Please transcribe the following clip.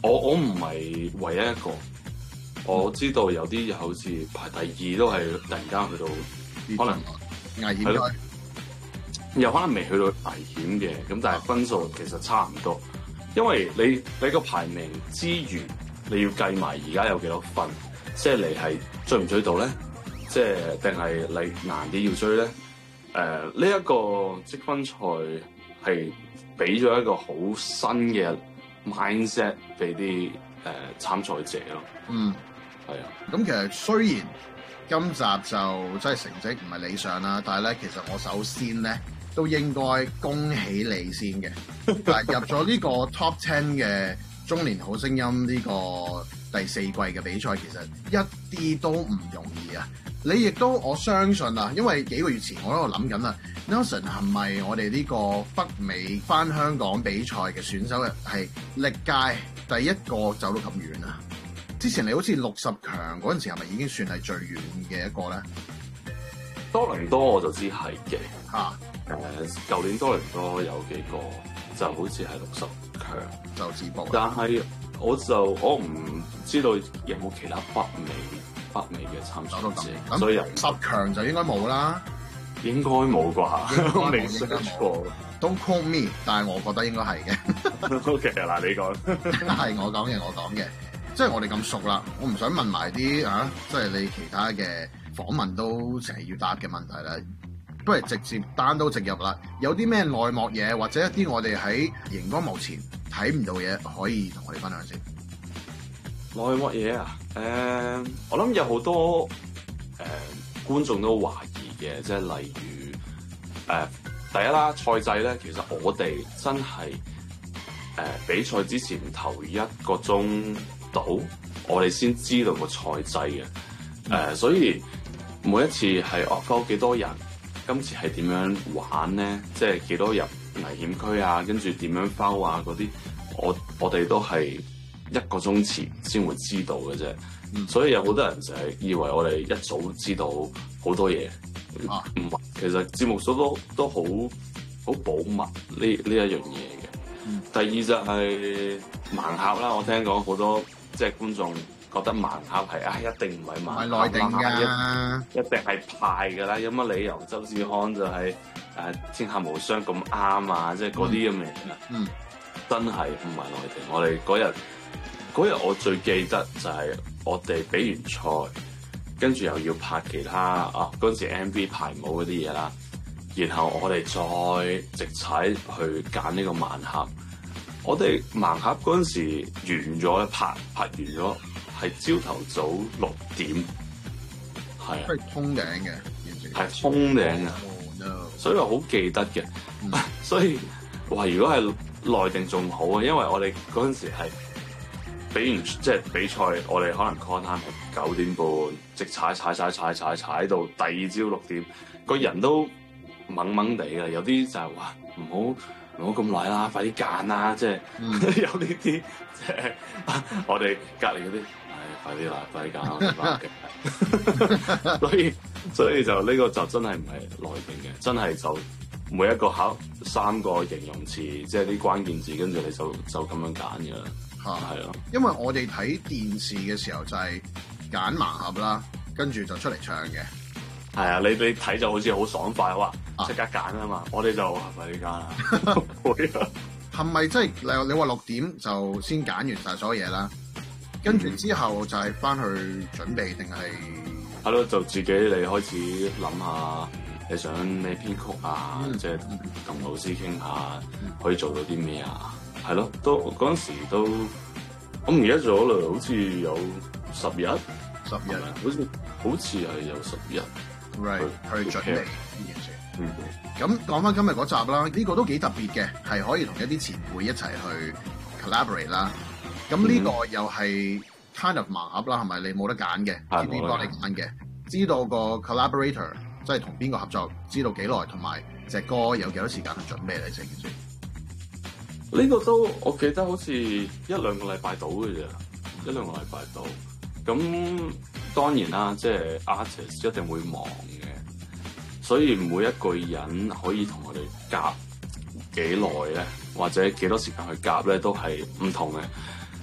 我唔係唯一一個，我知道有啲好似排第二都係突然間去到可能危險區， 又可能未去到危險嘅，咁但係分數其實差唔多，因為你個排名之餘，你要計埋而家有幾多分，即係你係追唔追到咧？即係定係你難啲要追咧？呢一個積分賽係俾咗一個好新嘅 mindset 俾啲參賽者咯。 嗯， 係啊。 咁其實雖然今集就真係成績唔係理想啦，但係咧其實我首先咧都應該恭喜你先嘅。嗱，入咗呢個 Top 10嘅中年好聲音呢個第4季嘅比賽，其實一啲都唔容易啊！你亦都我相信啊，因為幾個月前我喺度諗緊啊 Nelson 係咪我哋呢個北美返香港比賽嘅選手係歷屆第一個走到咁遠啊？之前你好似60強嗰陣時係咪已經算係最遠嘅一個咧？ 多倫多我就知係嘅嚇， 舊年多倫多有幾個就好似係60強就止步。 但係我唔知道有冇其他北美嘅參賽者，所以 10強就應該冇啦， 應該冇啩？我未 search 過。 Don't quote me，但係我覺得應該係嘅。 OK 嗱，你講係我講嘅，即係我哋咁熟啦，我唔想問埋啲即係你其他嘅訪問都成日要答嘅問題啦，不如直接單刀直入啦。有啲咩內幕嘢，或者一啲我哋喺熒光幕前睇唔到嘢，可以同我哋分享先。 內幕嘢啊？我諗有好多觀眾都懷疑嘅，即係例如第一啦，賽制咧，其實我哋真係比賽之前頭1個鐘到，我哋先知道個賽制嘅。所以每一次係foul幾多人，今次係點樣玩咧？即係幾多入危險區啊，跟住點樣foul啊嗰啲，我哋都係1個鐘前先會知道嘅啫。所以有好多人就係以為我哋一早知道好多嘢，唔係，其實節目組都好保密呢一樣嘢嘅。第二就係盲盒啦，我聽講好多即係觀眾覺得盲盒係一定唔係盲盒啦， 內定㗎， 一定係派㗎啦，有乜理由周志康就係天下無雙咁啱啊？即係嗰啲咁嘅嘢，真係唔係內定。我哋嗰日我最記得就係我哋比完賽，跟住又要拍其他嗰陣時 MV 排舞嗰啲嘢啦，然後我哋再直踩去揀呢個盲盒。我哋盲盒嗰陣時完咗拍完咗，係朝頭早6點，係啊， 係通頂嘅， 係通頂嘅，所以我好記得嘅。所以話如果係內定仲好啊，因為我哋嗰陣時係比完即係比賽，我哋可能 call time 係9點半，直踩到第二朝6點，個人都懵懵地嘅，有啲就係話唔好咁耐啦，快啲揀啦，即係有呢啲即係我哋隔離嗰啲，快啲啦，快啲揀，所以就呢個就真係唔係內定嘅，真係就每一個考3個形容詞，即係啲關鍵字，跟住你就咁樣揀嘅啦。係咯， 因為我哋睇電視嘅時候就係揀盲盒啦，跟住就出嚟唱嘅。 係啊，你睇就好似好爽快，哇！即刻揀啊嘛，我哋就快啲揀啦。 係咪即係你話6點就先揀完晒所有嘢啦？跟住之後就係翻去準備定係？ 係咯，就自己你開始諗下你想咩編曲啊，即係同老師傾下可以做到啲咩啊？係咯，都嗰陣時都我唔記得咗啦，好似有10日，好似係有10日。 Right， 去準備呢件事。咁講翻今日嗰集啦，呢個都幾特別嘅，係可以同一啲前輩一齊去 collaborate 啦。咁呢個又係 kind of 盲盒啦，係咪？你冇得揀嘅，TV 幫你揀嘅。知道個 collaborator 即係同邊個合作，知道幾耐，同埋隻歌有幾多時間去準備咧？成件事。 呢個都我記得好似1-2個禮拜到嘅啫，1-2個禮拜到。咁當然啦，即係 artist 一定會忙嘅，所以每一個人可以同我哋夾幾耐咧，或者幾多時間去夾咧，都係唔同嘅。